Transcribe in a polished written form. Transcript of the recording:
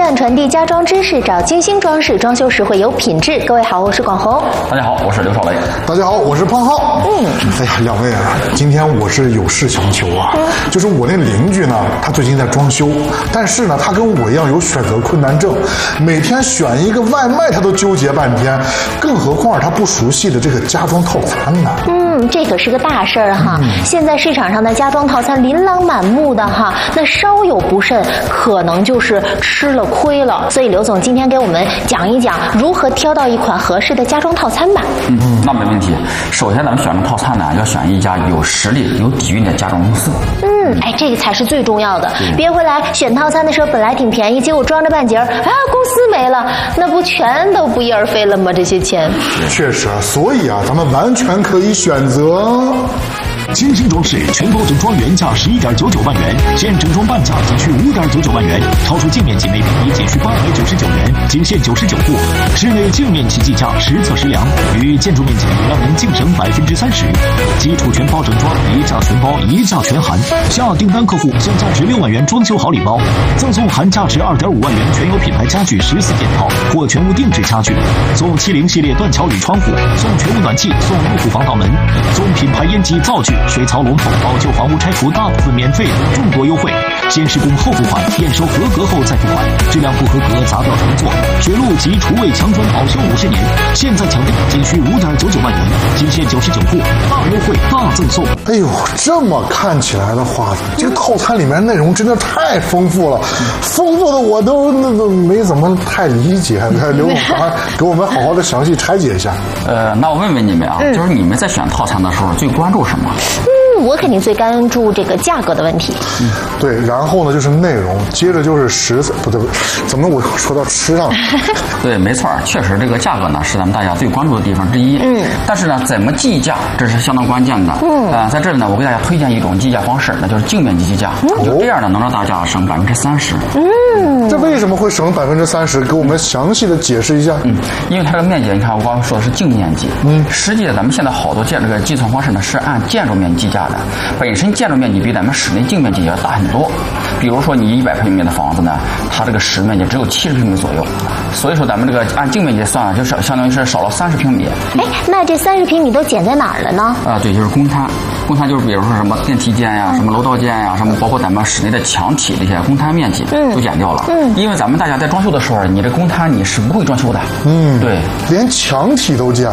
站传递家装知识，找精心装饰，装修实惠有品质。各位好，我是广红。 大家好，我是刘少雷。 大家好，我是胖浩。哎呀，两位啊，今天我是有事相求啊，就是我那邻居呢，他最近在装修，但是呢，他跟我一样有选择困难症，每天选一个外卖他都纠结半天，更何况他不熟悉的这个家装套餐呢。 这可是个大事儿哈。现在市场上的家装套餐琳琅满目的哈，那稍有不慎，可能就是吃了亏了。所以刘总今天给我们讲一讲如何挑到一款合适的家装套餐吧。 那没问题。首先咱们选择套餐呢，要选一家有实力、有底蕴的家装公司。 这个才是最重要的。别回来选套餐的时候本来挺便宜，结果装着半截儿，公司没了，那不全都不翼而飞了吗？这些钱。 确实，所以啊，咱们完全可以选择精心装饰全包整装原价11.99万元，现整装半价仅需5.99万元，超出净面积每平米仅需899元，仅限99户。室内净面积计价实测实量，与建筑面积让您净省30%。基础全包整装，一价全包，一价全含。下订单客户享价值6万元装修好礼包，赠送含价值2.5万元全有品牌家具14件套或全屋定制家具，送70系列断桥铝窗户，送全屋暖气，送入户防盗门，送品牌烟机灶具、水槽龙头，保旧房屋拆除大部分免费等众多优惠。先施工后付款，验收合格后再付款，质量不合格砸掉重做。雪路及厨卫墙砖保修50年，现在抢订仅需5.99万元，仅限99户，大优惠大赠送。 哎呦，这么看起来的话，这个套餐里面内容真的太丰富了，丰富的我都没怎么太理解。刘总，给我们好好的详细拆解一下。 那我问问你们啊，就是你们在选套餐的时候最关注什么？ 我肯定最关注这个价格的问题。 对，然后呢就是内容，接着就是食材，不对，怎么我说到吃上了？ 对，没错，确实这个价格呢是咱们大家最关注的地方之一。但是呢，怎么计价这是相当关键的。在这里呢，我给大家推荐一种计价方式，那就是净面积计价。就这样呢，能让大家省30%。 这为什么会省30%？给我们详细的解释一下。 因为它这个面积，你看我刚刚说的是净面积。实际咱们现在好多这个计算方式呢是按建筑面积计价的，本身建筑面积比咱们室内净面积要大很多。比如说你100平米的房子呢，它这个实面积只有70平米左右，所以说咱们这个按净面积算，就是相当于是少了30平米。 那这30平米都减在哪儿了呢？ 对，就是公摊。公摊就是比如说什么电梯间呀、什么楼道间呀、什么包括咱们室内的墙体这些公摊面积都减掉了。因为咱们大家在装修的时候，你这公摊你是不会装修的。对， 连墙体都减